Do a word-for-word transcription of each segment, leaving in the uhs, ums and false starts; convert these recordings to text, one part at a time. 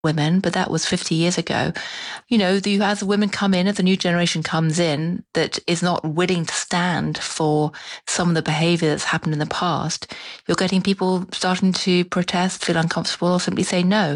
women, but that was fifty years ago. You know, the, as the women come in, as the new generation comes in that is not willing to stand for some of the behaviour that's happened in the past, you're getting people starting to protest, feel uncomfortable, or simply say no.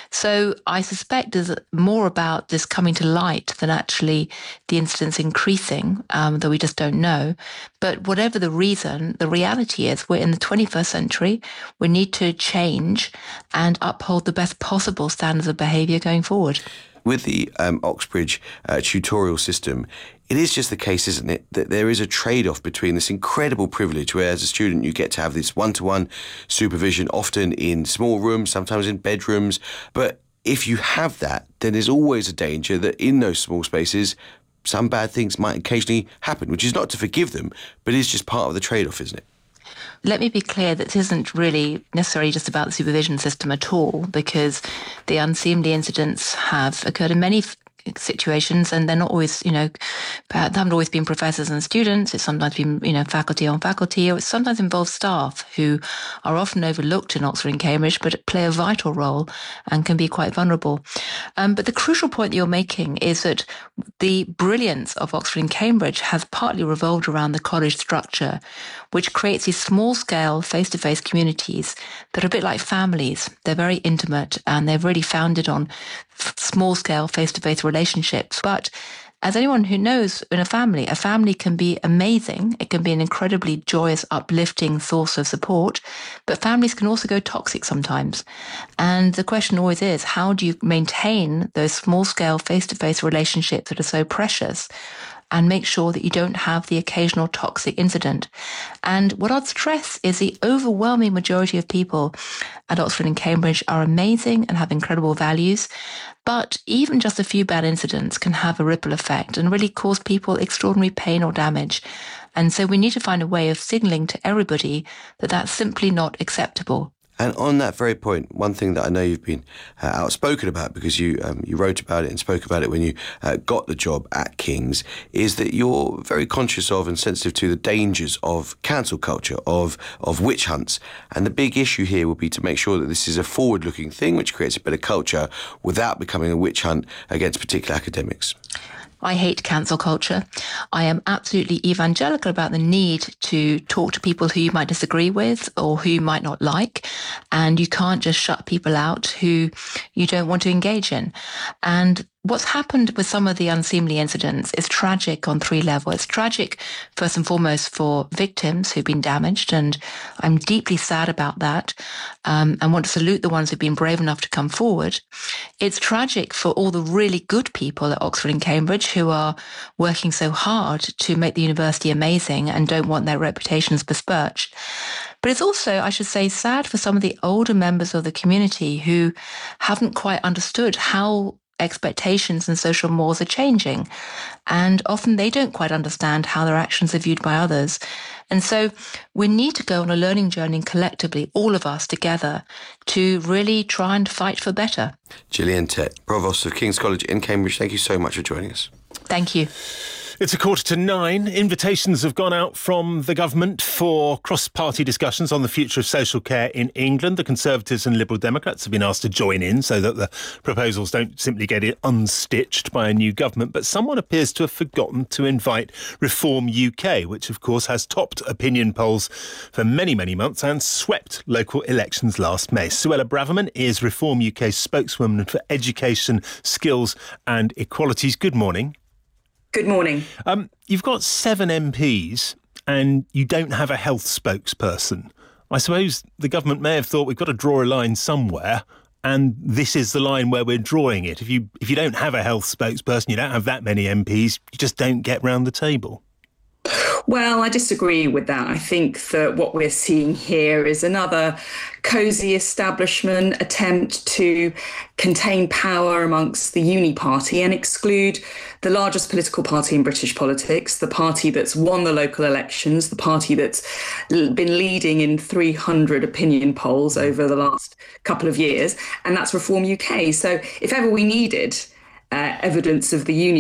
So I suspect there's more about this coming to light than actually the incidents increasing, um, though we just don't know. But whatever the reason, the reality is we're in the twenty-first century. We need to change and uphold the best possible standards of behaviour going forward. With the um, Oxbridge uh, tutorial system, it is just the case, isn't it, that there is a trade-off between this incredible privilege where as a student you get to have this one-to-one supervision, often in small rooms, sometimes in bedrooms. But if you have that, then there's always a danger that in those small spaces, some bad things might occasionally happen, which is not to forgive them, but is just part of the trade-off, isn't it? Let me be clear that this isn't really necessarily just about the supervision system at all, because the unseemly incidents have occurred in many situations, and they're not always, you know, they haven't always been professors and students. It's sometimes been, you know, faculty on faculty, or it sometimes involves staff who are often overlooked in Oxford and Cambridge, but play a vital role and can be quite vulnerable. Um, but the crucial point that you're making is that the brilliance of Oxford and Cambridge has partly revolved around the college structure, which creates these small-scale, face-to-face communities that are a bit like families. They're very intimate, and they're really founded on small-scale, face-to-face relationships. But as anyone who knows, in a family, a family can be amazing. It can be an incredibly joyous, uplifting source of support, but families can also go toxic sometimes. And the question always is, how do you maintain those small-scale, face-to-face relationships that are so precious and make sure that you don't have the occasional toxic incident? And what I'd stress is the overwhelming majority of people at Oxford and Cambridge are amazing and have incredible values. But even just a few bad incidents can have a ripple effect and really cause people extraordinary pain or damage. And so we need to find a way of signalling to everybody that that's simply not acceptable. And on that very point, one thing that I know you've been uh, outspoken about, because you um, you wrote about it and spoke about it when you uh, got the job at King's, is that you're very conscious of and sensitive to the dangers of cancel culture, of of witch hunts. And the big issue here will be to make sure that this is a forward-looking thing which creates a better culture without becoming a witch hunt against particular academics. I hate cancel culture. I am absolutely evangelical about the need to talk to people who you might disagree with or who you might not like. And you can't just shut people out who you don't want to engage in. And what's happened with some of the unseemly incidents is tragic on three levels. It's tragic, first and foremost, for victims who've been damaged, and I'm deeply sad about that, um, and want to salute the ones who've been brave enough to come forward. It's tragic for all the really good people at Oxford and Cambridge who are working so hard to make the university amazing and don't want their reputations besmirched. But it's also, I should say, sad for some of the older members of the community who haven't quite understood how expectations and social mores are changing. And often they don't quite understand how their actions are viewed by others. And so we need to go on a learning journey collectively, all of us together, to really try and fight for better. Gillian Tett, Provost of King's College in Cambridge, thank you so much for joining us. Thank you. It's a quarter to nine. Invitations have gone out from the government for cross-party discussions on the future of social care in England. The Conservatives and Liberal Democrats have been asked to join in so that the proposals don't simply get it unstitched by a new government. But someone appears to have forgotten to invite Reform U K, which, of course, has topped opinion polls for many, many months and swept local elections last May. Suella Braverman is Reform U K's spokeswoman for education, skills and equalities. Good morning. Good morning. Um, you've got seven M Ps and you don't have a health spokesperson. I suppose the government may have thought we've got to draw a line somewhere, and this is the line where we're drawing it. If you if you don't have a health spokesperson, you don't have that many M Ps, you just don't get round the table. Well, I disagree with that. I think that what we're seeing here is another cosy establishment attempt to contain power amongst the Uni Party and exclude the largest political party in British politics, the party that's won the local elections, the party that's been leading in three hundred opinion polls over the last couple of years, and that's Reform U K. So if ever we needed uh, evidence of the Uni